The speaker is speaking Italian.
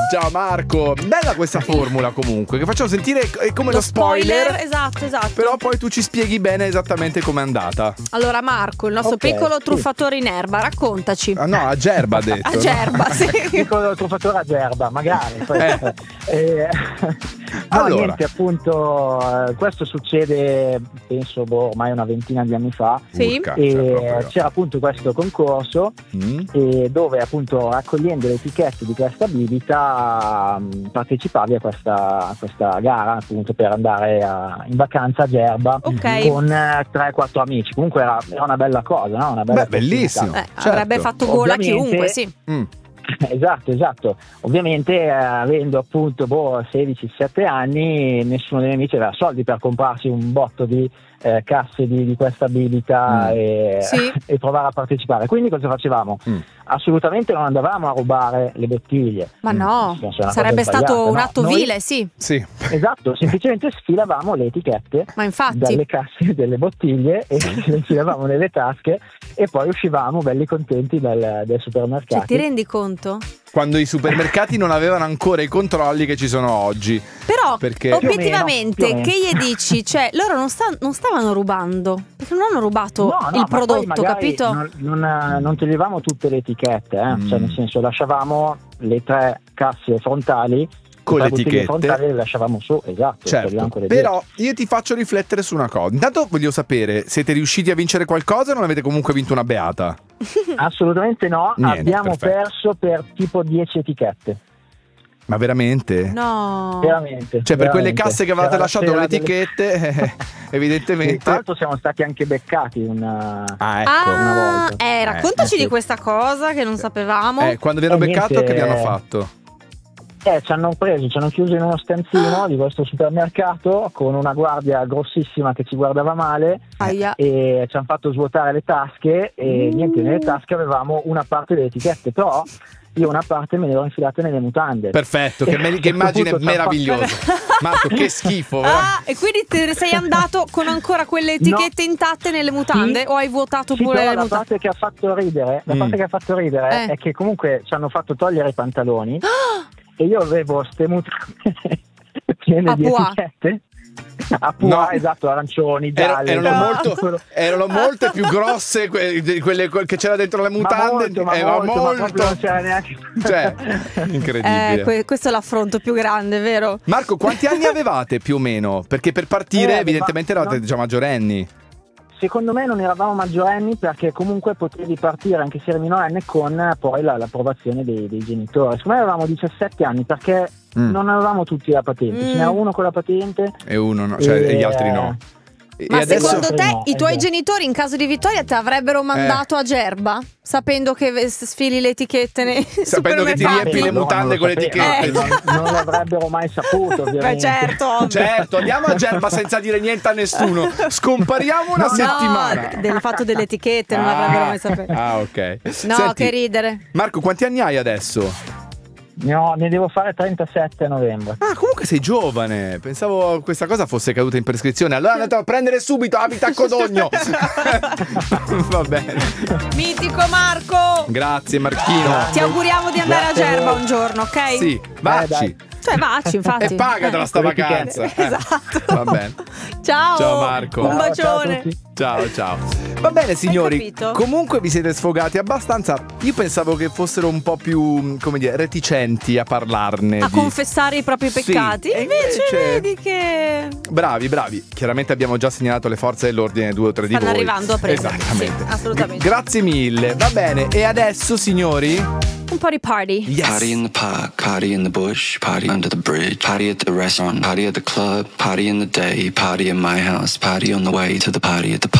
Ciao Marco, bella questa formula comunque, che facciamo sentire è come lo spoiler. Esatto. Però poi tu ci spieghi bene esattamente com'è andata. Allora Marco, il nostro piccolo truffatore in erba, raccontaci. Ah no, a Gerba ha detto. A Gerba, sì. Piccolo truffatore a Gerba, magari. Allora. Niente, appunto, questo succede, penso, ormai una ventina di anni fa. Sì. Urca, E c'era appunto questo concorso dove appunto raccogliendo le etichette di questa bibita partecipavi a questa gara appunto per andare in vacanza a Gerba con 3-4 amici. Comunque era una bella cosa, no? Una bella bellissimo. certo. Avrebbe fatto gola chiunque, sì. Esatto. Ovviamente avendo appunto 16-17 anni, nessuno dei miei amici aveva soldi per comprarsi un botto di casse di questa bibita e provare a partecipare. Quindi cosa facevamo? Assolutamente non andavamo a rubare le bottiglie. Ma no, sarebbe stato un atto vile, sì. Esatto, semplicemente sfilavamo le etichette dalle casse delle bottiglie e le infilavamo nelle tasche e poi uscivamo belli contenti dai supermercati. Cioè, ti rendi conto? Quando i supermercati non avevano ancora i controlli che ci sono oggi. Però perché obiettivamente che gli dici? Cioè loro non stavano rubando, perché non hanno rubato il prodotto, capito? Non toglievamo tutte le etichette, cioè nel senso lasciavamo le 3 casse frontali con le etichette frontali le lasciavamo su, esatto. Certo, però io ti faccio riflettere su una cosa. Intanto voglio sapere, siete riusciti a vincere qualcosa o non avete comunque vinto una beata? Assolutamente no. Niente, abbiamo perso per tipo 10 etichette. Ma veramente? No. Veramente. Cioè per quelle casse che avevate lasciato con le etichette evidentemente. Tra l'altro siamo stati anche beccati una volta. Raccontaci di questa cosa che non sapevamo. Quando vi hanno beccato che vi hanno fatto? Ci hanno chiuso in uno stanzino di questo supermercato con una guardia grossissima che ci guardava male e ci hanno fatto svuotare le tasche e niente, nelle tasche avevamo una parte delle etichette, però io una parte me le ero infilate nelle mutande. Perfetto, che immagine meravigliosa. Marco, che schifo. E quindi te ne sei andato con ancora quelle etichette intatte nelle mutande o hai vuotato pure le mutande? La parte che ha fatto ridere è che comunque ci hanno fatto togliere i pantaloni e io avevo ste mutande piene di etichette. Esatto, arancioni, gialle. Erano molte più grosse di quelle che c'era dentro le mutande. Ma molto. Non c'era neanche. Cioè, incredibile. Questo è l'affronto più grande, vero? Marco, quanti anni avevate più o meno? Perché per partire evidentemente eravate già maggiorenni. Secondo me non eravamo maggiorenni perché comunque potevi partire anche se eri minorenne con poi l'approvazione dei genitori. Secondo me avevamo 17 anni perché non avevamo tutti la patente, ce n'era uno con la patente e uno no, cioè gli altri no. Ma secondo te i tuoi genitori in caso di vittoria ti avrebbero mandato a Gerba? Sapendo che sfili le etichette nei sapendo che ti riempi le mutande con le etichette? Non l'avrebbero mai saputo, ovviamente. Beh, certo, andiamo a Gerba senza dire niente a nessuno. Scompariamo una settimana. Del fatto delle etichette non l'avrebbero mai saputo. Ok. No, senti, che ridere. Marco, quanti anni hai adesso? Ne devo fare 37 a novembre. Comunque sei giovane. Pensavo questa cosa fosse caduta in prescrizione. Allora andate a prendere subito Abita a Codogno. Va bene. Mitico Marco. Grazie Marchino. Ti auguriamo di andare a Gerba un giorno, ok? Sì, vacci. Vacci, infatti. E pagatela sta vacanza. Esatto. Va bene. Ciao Marco. Un bacione. Ciao. Va bene signori, comunque vi siete sfogati abbastanza. Io pensavo che fossero un po' più, come dire, reticenti a parlarne, a confessare i propri peccati. E invece vedi che bravi. Chiaramente abbiamo già segnalato le forze dell'ordine 2 o 3 di voi. Stanno arrivando a prendere. Esattamente. Sì, assolutamente. Grazie mille. Va bene. E adesso signori un po' di party. Yes. Party in the park, party in the bush, party under the bridge, party at the restaurant, party at the club, party in the day, party in my house, party on the way to the party at the